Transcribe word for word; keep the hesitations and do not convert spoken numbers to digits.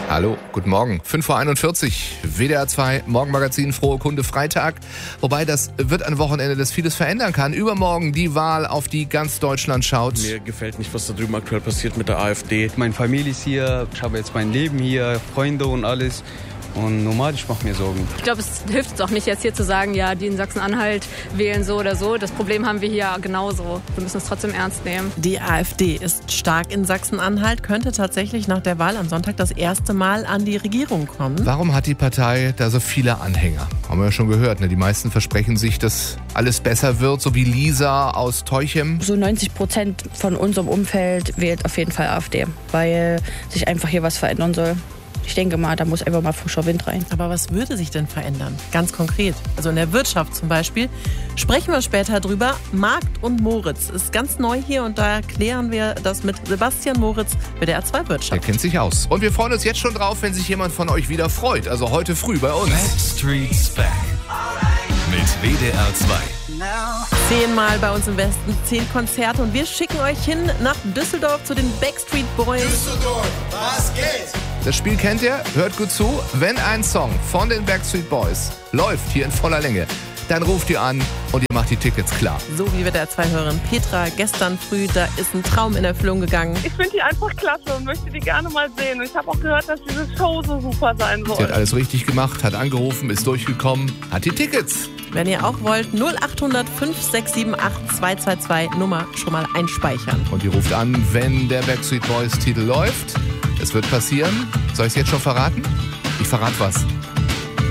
Hallo, guten Morgen. fünf Uhr einundvierzig, W D R zwei, Morgenmagazin, frohe Kunde, Freitag. Wobei, das wird ein Wochenende, das vieles verändern kann. Übermorgen die Wahl, auf die ganz Deutschland schaut. Mir gefällt nicht, was da drüben aktuell passiert mit der AfD. Meine Familie ist hier, ich habe jetzt mein Leben hier, Freunde und alles. Und normal, ich mache mir Sorgen. Ich glaube, es hilft uns auch nicht, jetzt hier zu sagen, ja, die in Sachsen-Anhalt wählen so oder so. Das Problem haben wir hier genauso. Wir müssen es trotzdem ernst nehmen. Die AfD ist stark in Sachsen-Anhalt, könnte tatsächlich nach der Wahl am Sonntag das erste Mal an die Regierung kommen. Warum hat die Partei da so viele Anhänger? Haben wir ja schon gehört, ne? Die meisten versprechen sich, dass alles besser wird, so wie Lisa aus Teuchem. So neunzig Prozent von unserem Umfeld wählt auf jeden Fall AfD, weil sich einfach hier was verändern soll. Ich denke mal, da muss einfach mal frischer Wind rein. Aber was würde sich denn verändern? Ganz konkret. Also in der Wirtschaft zum Beispiel. Sprechen wir später drüber. Markt und Moritz ist ganz neu hier und da klären wir das mit Sebastian Moritz bei der W D R zwei Wirtschaft. Der kennt sich aus. Und wir freuen uns jetzt schon drauf, wenn sich jemand von euch wieder freut. Also heute früh bei uns. Backstreet's Back mit W D R zwei. Zehnmal bei uns im Westen, zehn Konzerte und wir schicken euch hin nach Düsseldorf zu den Backstreet Boys. Düsseldorf, was geht? Das Spiel kennt ihr, hört gut zu. Wenn ein Song von den Backstreet Boys läuft hier in voller Länge, dann ruft ihr an und ihr macht die Tickets klar. So wie wir der zwei-Hörerin Petra gestern früh, da ist ein Traum in Erfüllung gegangen. Ich finde die einfach klasse und möchte die gerne mal sehen. Ich habe auch gehört, dass diese Show so super sein soll. Sie hat alles richtig gemacht, hat angerufen, ist durchgekommen, hat die Tickets. Wenn ihr auch wollt, null acht hundert fünf sechs sieben acht zwei zwei zwei Nummer schon mal einspeichern. Und ihr ruft an, wenn der Backstreet Boys Titel läuft. Es wird passieren. Soll ich es jetzt schon verraten? Ich verrate was.